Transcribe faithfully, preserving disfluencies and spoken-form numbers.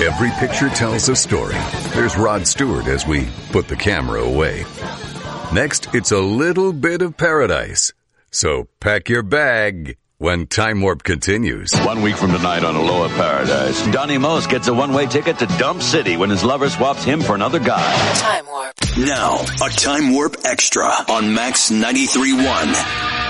Every picture tells a story. There's Rod Stewart as we put the camera away. Next, it's a little bit of paradise. So pack your bag when Time Warp continues. One week from tonight on Aloha Paradise, Donnie Most gets a one-way ticket to Dump City when his lover swaps him for another guy. Time Warp. Now, a Time Warp Extra on Max ninety-three point one.